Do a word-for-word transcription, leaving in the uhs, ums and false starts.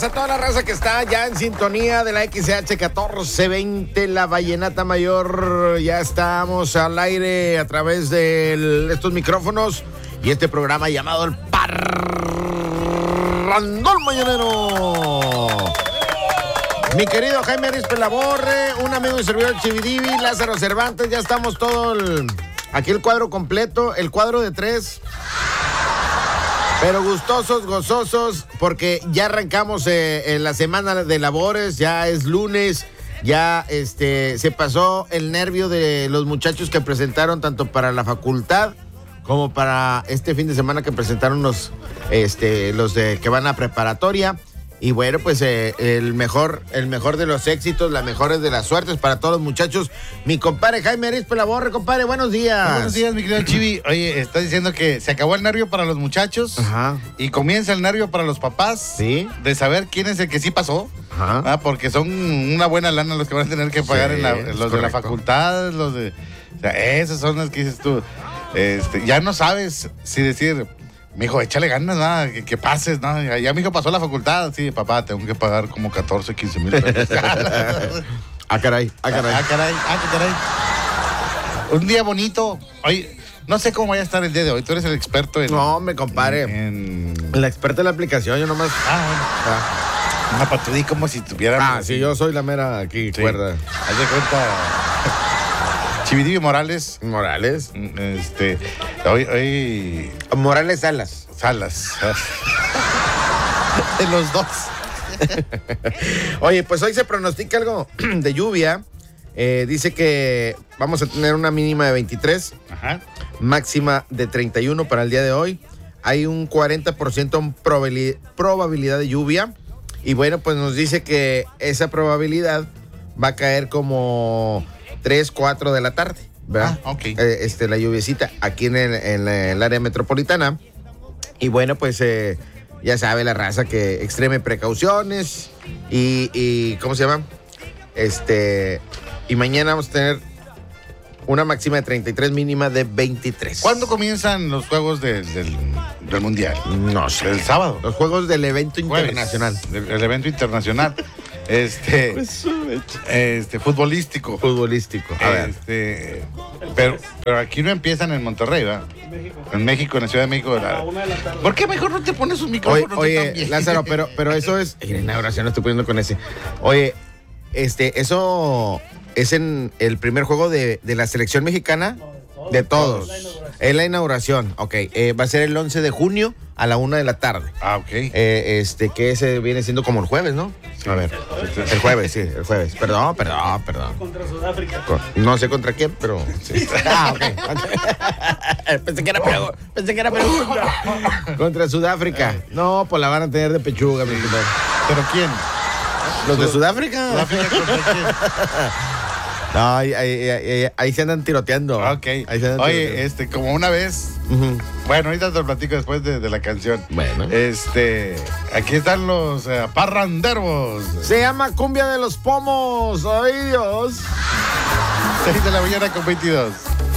a toda la raza que está ya en sintonía de la X H catorce veinte, la Vallenata Mayor. Ya estamos al aire a través de estos micrófonos y este programa llamado El Parrandón Mañanero. Mi querido Jaime Arispe Laborre, un amigo y servidor Chividivi, Lázaro Cervantes, ya estamos todo el, aquí el cuadro completo, el cuadro de tres. Pero gustosos, gozosos, porque ya arrancamos eh, en la semana de labores, ya es lunes, ya este se pasó el nervio de los muchachos que presentaron tanto para la facultad como para este fin de semana que presentaron los, este, los de, que van a preparatoria. Y bueno, pues eh, el mejor, el mejor de los éxitos, las mejores de las suertes para todos los muchachos. Mi compadre Jaime Arispe Laborre, compadre, buenos días. Buenos días, mi querido Chivi. Oye, estás diciendo que se acabó el nervio para los muchachos. Ajá. Y comienza el nervio para los papás. Sí. De saber quién es el que sí pasó. Ajá. Ah, porque son una buena lana los que van a tener que pagar, sí, en la, los correcto. de la facultad, los de... O sea, esos son los que dices tú. Este, ya no sabes si decir... Mijo, échale ganas, ¿no? que, que pases, ¿no? Ya, ya mi hijo pasó la facultad. Sí, papá, tengo que pagar como catorce, quince mil pesos. Ah, caray, ah, caray. Ah, caray, ah, caray. Un día bonito. Oye, no sé cómo vaya a estar el día de hoy. Tú eres el experto en... No, me compadre. En... La experta de la aplicación, yo nomás... Ah, bueno. Ah, No, para tú di como si tuviéramos... ah sí, yo soy la mera aquí, Sí. cuerda. Haz de cuenta... Chividivi Morales. Morales. Este... Hoy... hoy... Morales Salas. Salas. De los dos. Oye, pues hoy se pronostica algo de lluvia. Eh, dice que vamos a tener una mínima de veintitrés, Ajá. máxima de treinta y uno para el día de hoy. Hay un cuarenta por ciento probabilidad, probabilidad de lluvia. Y bueno, pues nos dice que esa probabilidad va a caer como tres, cuatro de la tarde, ¿verdad? Ah, ok. Eh, este, la lluviecita aquí en el, en el área metropolitana. Y bueno, pues eh, ya sabe la raza que extreme precauciones y, y ¿cómo se llama? Este, y mañana vamos a tener una máxima de treinta y tres, mínima de veintitrés. ¿Cuándo comienzan los juegos de- del, del Mundial? No sé. El sábado. Los juegos del evento Jueves. internacional. El, el evento internacional. Este, este, futbolístico. Futbolístico. A ver. Este, pero, pero aquí no empiezan en Monterrey, ¿verdad? En México, en la Ciudad de México. La... ¿Por qué mejor no te pones un Oye, micrófono? tú oye también? Lázaro, pero, pero eso es... Mira, inauguración, no estoy poniendo con ese. Oye, este, eso es en el primer juego de, de la selección mexicana. De todos. Es la inauguración. Ok. Eh, va a ser el once de junio a la una de la tarde. Ah, ok. Eh, este, que ese viene siendo como el jueves, ¿no? A ver. El jueves, sí, el jueves. Perdón, perdón, perdón. Contra Sudáfrica. Con- no sé contra quién, pero. Sí. Ah, ok. pensé que era Perú. Pensé que era Perú. Contra Sudáfrica. No, pues la van a tener de pechuga, mi compadre. ¿Pero quién? ¿Los de Sudáfrica? ¿Sudáfrica contra quién? No, ahí, ahí, ahí, ahí se andan tiroteando. Ok. Ahí se andan Oye, tiroteando. este, como una vez. Ujú. Bueno, ahorita te lo platico después de, de la canción. Bueno. Este, aquí están los eh, parranderos. Se llama Cumbia de los Pomos. ¡Ay, Dios! seis de la mañana con veintidós.